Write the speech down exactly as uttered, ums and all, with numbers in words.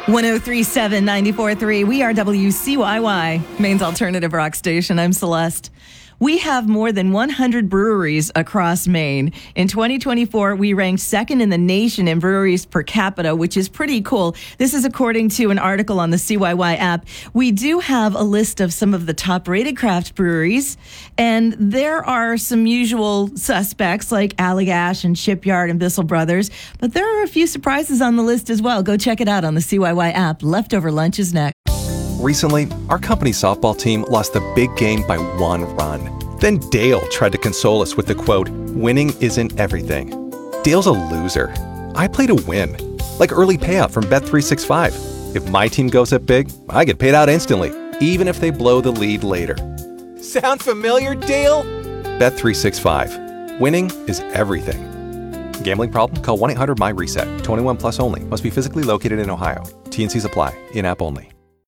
one oh three point seven, ninety-four point three. We are W C Y Y, Maine's alternative rock station. I'm Celeste. We have more than one hundred breweries across Maine. In twenty twenty-four, we ranked second in the nation in breweries per capita, which is pretty cool. This is according to an article on the C Y Y app. We do have a list of some of the top-rated craft breweries, and there are some usual suspects like Allagash and Shipyard and Bissell Brothers, but there are a few surprises on the list as well. Go check it out on the C Y Y app. Leftover Lunch is next. Recently, our company softball team lost the big game by one run. Then Dale tried to console us with the quote, "Winning isn't everything." Dale's a loser. I play to win. Like early payout from Bet three sixty-five. If my team goes up big, I get paid out instantly, even if they blow the lead later. Sound familiar, Dale? Bet three sixty-five. Winning is everything. Gambling problem? Call one eight hundred M Y RESET. twenty-one plus only. Must be physically located in Ohio. T and Cs apply. In-app only.